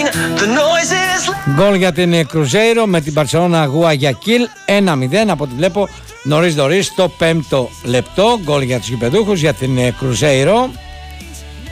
Γκολ για την Κρουζέιρο με την Μπαρσελόνα Γουαγιακίλ 1-0 από ό,τι βλέπω νωρίς στο 5ο λεπτό. Γκολ για τους γηπεδούχους για την Κρουζέιρο.